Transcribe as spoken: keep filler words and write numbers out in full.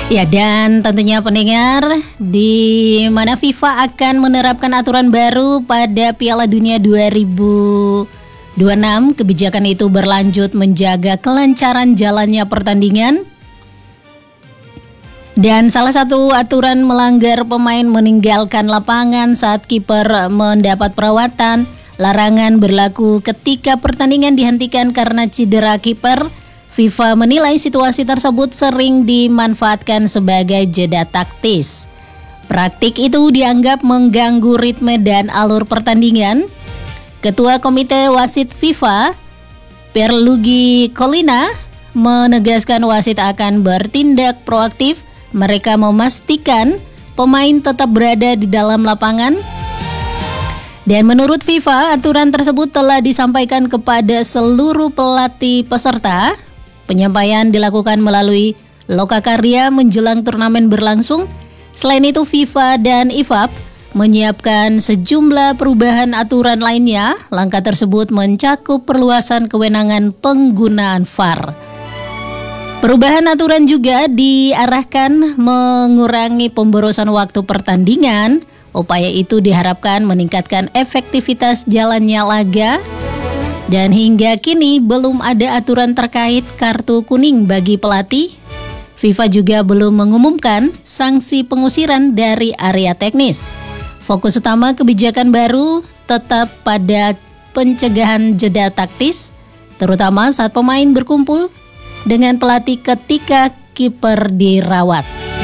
Ya, dan tentunya pendengar, di mana FIFA akan menerapkan aturan baru pada Piala Dunia dua ribu dua puluh enam. Kebijakan itu berlanjut menjaga kelancaran jalannya pertandingan. Dan salah satu aturan melanggar pemain meninggalkan lapangan saat kiper mendapat perawatan. Larangan berlaku ketika pertandingan dihentikan karena cedera kiper. FIFA menilai situasi tersebut sering dimanfaatkan sebagai jeda taktis. Praktik itu dianggap mengganggu ritme dan alur pertandingan. Ketua Komite Wasit FIFA, Pierluigi Collina, menegaskan wasit akan bertindak proaktif. Mereka memastikan pemain tetap berada di dalam lapangan. Dan menurut FIFA, aturan tersebut telah disampaikan kepada seluruh pelatih peserta. Penyampaian dilakukan melalui lokakarya menjelang turnamen berlangsung. Selain itu, FIFA dan I F A B menyiapkan sejumlah perubahan aturan lainnya. Langkah tersebut mencakup perluasan kewenangan penggunaan V A R. Perubahan aturan juga diarahkan mengurangi pemborosan waktu pertandingan. Upaya itu diharapkan meningkatkan efektivitas jalannya laga. Dan hingga kini belum ada aturan terkait kartu kuning bagi pelatih. FIFA juga belum mengumumkan sanksi pengusiran dari area teknis. Fokus utama kebijakan baru tetap pada pencegahan jeda taktis, terutama saat pemain berkumpul dengan pelatih ketika kiper dirawat.